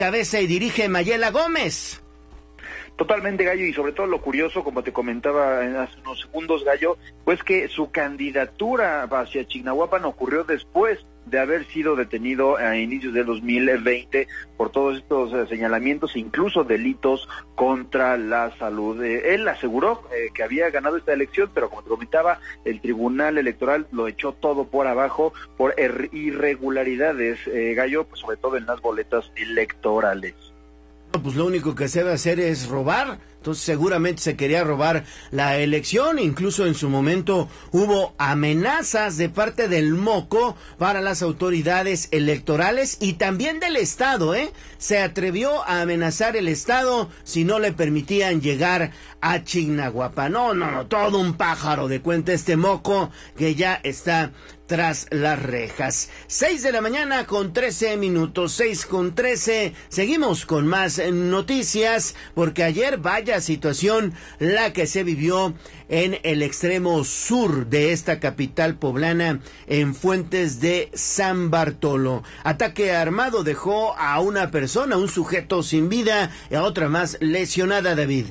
cabeza y dirige Mayela Gómez. Totalmente, Gallo, y sobre todo lo curioso, como te comentaba hace unos segundos, Gallo, pues que su candidatura hacia Chignahuapan ocurrió después de haber sido detenido a inicios de 2020 por todos estos señalamientos e incluso delitos contra la salud. Él aseguró que había ganado esta elección, pero como te comentaba, el Tribunal Electoral lo echó todo por abajo por irregularidades, Gallo, pues sobre todo en las boletas electorales. Pues lo único que se debe hacer es robar, entonces seguramente se quería robar la elección, incluso en su momento hubo amenazas de parte del Moco para las autoridades electorales y también del Estado, se atrevió a amenazar el Estado si no le permitían llegar a Chignahuapan. No, todo un pájaro de cuenta este Moco que ya está tras las rejas. 6 de la mañana con 13 minutos, 6 con 13. Seguimos con más noticias, porque ayer vaya situación la que se vivió en el extremo sur de esta capital poblana, en Fuentes de San Bartolo. Ataque armado dejó a una persona, un sujeto sin vida, y a otra más lesionada, David.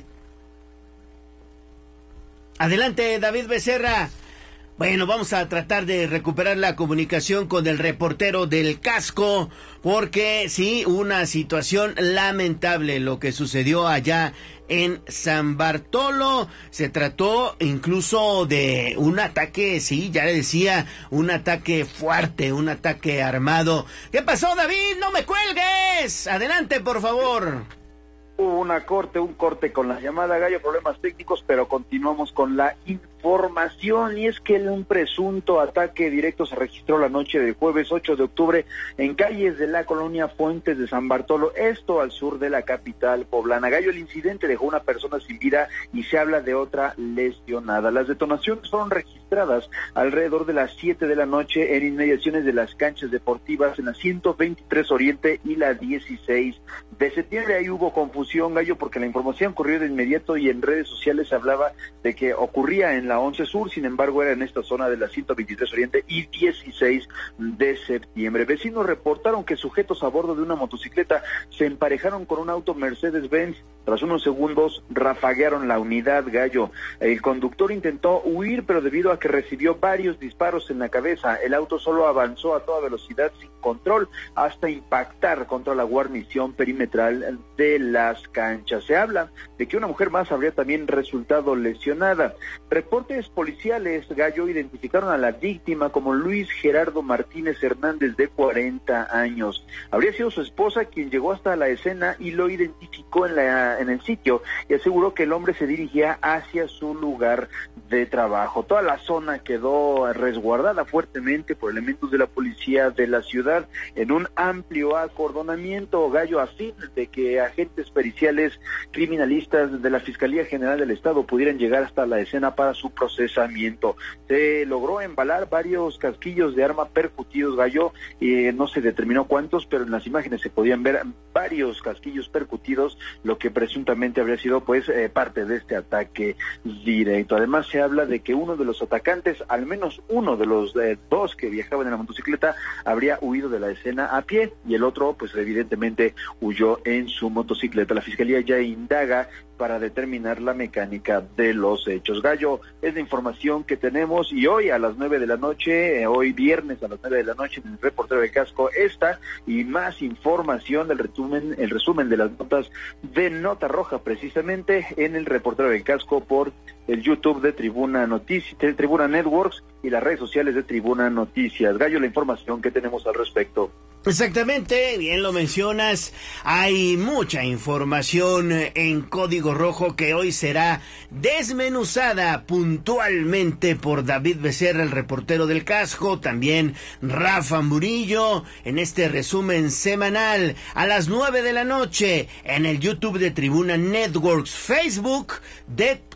Adelante, David Becerra. Bueno, vamos a tratar de recuperar la comunicación con el reportero del Casco, porque sí, una situación lamentable lo que sucedió allá en San Bartolo. Se trató incluso de un ataque, sí, ya le decía, un ataque fuerte, un ataque armado. ¿Qué pasó, David? ¡No me cuelgues! Adelante, por favor. Hubo un corte con la llamada, Gallo, problemas técnicos, pero continuamos con la información, y es que un presunto ataque directo se registró la noche del jueves 8 de octubre en calles de la colonia Fuentes de San Bartolo, esto al sur de la capital poblana. Gallo, el incidente dejó una persona sin vida y se habla de otra lesionada. Las detonaciones fueron registradas alrededor de las 7 de la noche en inmediaciones de las canchas deportivas en la 123 Oriente y la 16 de septiembre. Ahí hubo confusión, Gallo, porque la información corrió de inmediato y en redes sociales se hablaba de que ocurría en la 11 Sur, sin embargo era en esta zona de la 123 Oriente y 16 de septiembre. Vecinos reportaron que sujetos a bordo de una motocicleta se emparejaron con un auto Mercedes-Benz. Tras unos segundos rafaguearon la unidad, Gallo. El conductor intentó huir, pero debido a que recibió varios disparos en la cabeza, el auto solo avanzó a toda velocidad sin control hasta impactar contra la guarnición perimetral de las canchas. Se habla de que una mujer más habría también resultado lesionada. Reportes policiales, Gallo, identificaron a la víctima como Luis Gerardo Martínez Hernández, de 40 años. Habría sido su esposa quien llegó hasta la escena y lo identificó en el sitio y aseguró que el hombre se dirigía hacia su lugar de trabajo. Toda la zona quedó resguardada fuertemente por elementos de la policía de la ciudad en un amplio acordonamiento, Gallo, a fin de que agentes periciales criminalistas de la Fiscalía General del Estado pudieran llegar hasta la escena para su procesamiento. Se logró embalar varios casquillos de arma percutidos, Gallo, no se determinó cuántos, pero en las imágenes se podían ver varios casquillos percutidos, lo que presuntamente habría sido parte de este ataque directo. Además se habla de que uno de los atacantes, al menos uno de los dos que viajaban en la motocicleta, habría huido de la escena a pie y el otro pues evidentemente huyó en su motocicleta. La Fiscalía ya indaga para determinar la mecánica de los hechos. Gallo, es la información que tenemos, y hoy a las 9 de la noche, hoy viernes a las 9 de la noche, en el reportero del Casco, esta y más información del resumen de las notas de Nota Roja, precisamente en el reportero del Casco por el YouTube de Tribuna Noticias, de Tribuna Networks y las redes sociales de Tribuna Noticias. Gallo, la información que tenemos al respecto. Exactamente, bien lo mencionas, hay mucha información en Código Rojo que hoy será desmenuzada puntualmente por David Becerra, el reportero del Casco, también Rafa Murillo, en este resumen semanal a las 9 de la noche en el YouTube de Tribuna Networks, Facebook de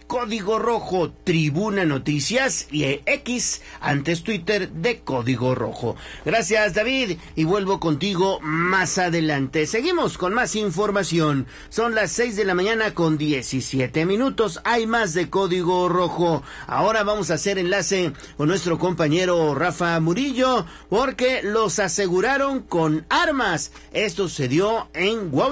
Código Rojo, Tribuna Noticias y X, antes Twitter de Código Rojo. Gracias, David, y vuelvo contigo más adelante. Seguimos con más información. Son las 6 de la mañana con 17 minutos. Hay más de Código Rojo. Ahora vamos a hacer enlace con nuestro compañero Rafa Murillo, porque los aseguraron con armas. Esto sucedió en